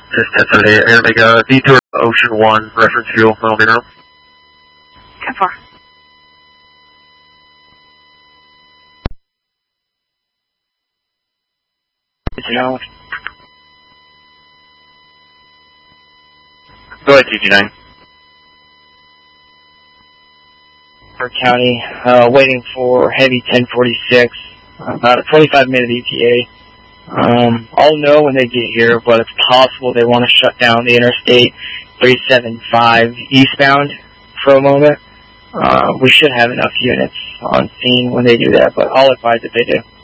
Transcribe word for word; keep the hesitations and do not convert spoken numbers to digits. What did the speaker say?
Just ten seventy-eight, I'm going to make a detour to Ocean one, reference fuel, that'll be now. ten four. You know. Go ahead, G G nine. For County, uh, waiting for heavy ten forty-six, about a twenty-five minute E T A. Um, I'll know when they get here, but it's possible they want to shut down the Interstate three seventy-five eastbound for a moment. Uh, we should have enough units on scene when they do that, but I'll advise if they do.